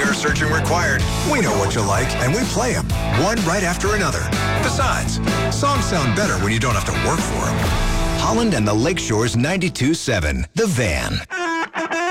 singer searching required. We know what you like, and we play them, one right after another. Besides, songs sound better when you don't have to work for them. Holland and the Lakeshore's 92.7, The Van.